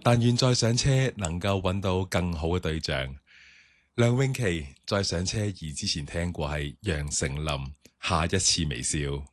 但願再上車能夠揾到更好嘅對象。梁詠琪再上車而之前聽過係楊丞琳下一次微笑。